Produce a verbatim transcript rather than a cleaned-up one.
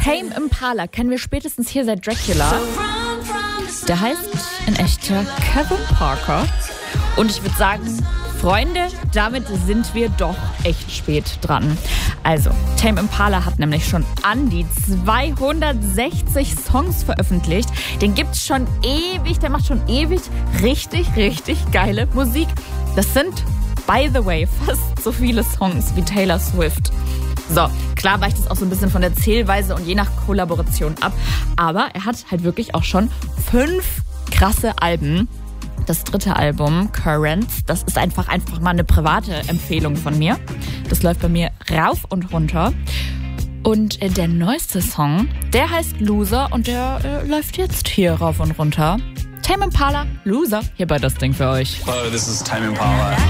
Tame Impala kennen wir spätestens hier seit Dracula. Der heißt in echter Kevin Parker. Und ich würde sagen, Freunde, damit sind wir doch echt spät dran. Also, Tame Impala hat nämlich schon an die zweihundertsechzig Songs veröffentlicht. Den gibt's schon ewig, der macht schon ewig richtig, richtig geile Musik. Das sind, by the way, fast so viele Songs wie Taylor Swift. So, klar weicht es auch so ein bisschen von der Zählweise und je nach Kollaboration ab. Aber er hat halt wirklich auch schon fünf krasse Alben. Das dritte Album, Currents, das ist einfach, einfach mal eine private Empfehlung von mir. Das läuft bei mir rauf und runter. Und äh, der neueste Song, der heißt Loser und der äh, läuft jetzt hier rauf und runter. Tame Impala, Loser, hier bei Das Ding für euch. Hello, this is Tame Impala.